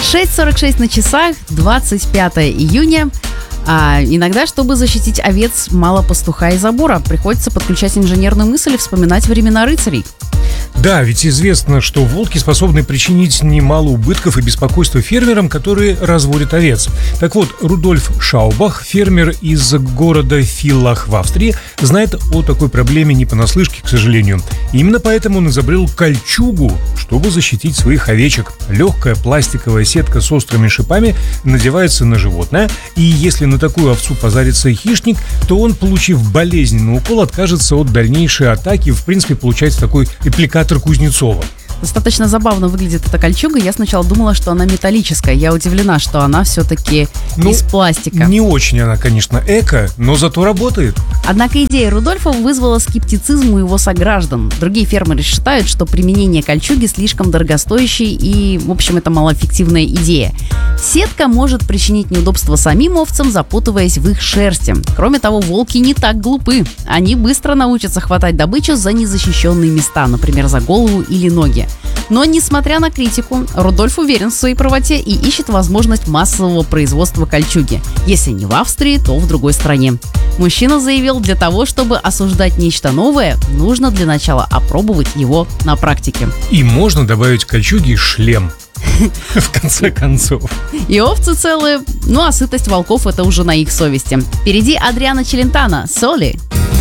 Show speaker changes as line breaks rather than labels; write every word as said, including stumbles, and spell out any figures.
шесть сорок шесть на часах, двадцать пятое июня. А иногда, чтобы защитить овец, мало пастуха и забора. Приходится подключать инженерную мысль и вспоминать времена рыцарей.
Да, ведь известно, что волки способны причинить немало убытков и беспокойства фермерам, которые разводят овец. Так вот, Рудольф Шаубах, фермер из города Филлах в Австрии, знает о такой проблеме не понаслышке, к сожалению. Именно поэтому он изобрел кольчугу, чтобы защитить своих овечек. Легкая пластиковая сетка с острыми шипами надевается на животное, и если на такую овцу позарится хищник, то он, получив болезненный укол, откажется от дальнейшей атаки. В принципе, получается такой аппликатор Кузнецова.
Достаточно забавно выглядит эта кольчуга. Я сначала думала, что она металлическая. Я удивлена, что она все-таки ну, из пластика.
Не очень она, конечно, эко, но зато работает.
Однако идея Рудольфа вызвала скептицизм у его сограждан. Другие фермеры считают, что применение кольчуги слишком дорогостоящей и, в общем, это малоэффективная идея. Сетка может причинить неудобства самим овцам, запутываясь в их шерсти. Кроме того, волки не так глупы. Они быстро научатся хватать добычу за незащищенные места, например, за голову или ноги. Но, несмотря на критику, Рудольф уверен в своей правоте и ищет возможность массового производства кольчуги. Если не в Австрии, то в другой стране. Мужчина заявил, для того, чтобы осуждать нечто новое, нужно для начала опробовать его на практике.
И можно добавить к кольчуге шлем. В конце концов.
И овцы целые, ну а сытость волков — это уже на их совести. Впереди Адриано Челентано, «Соли».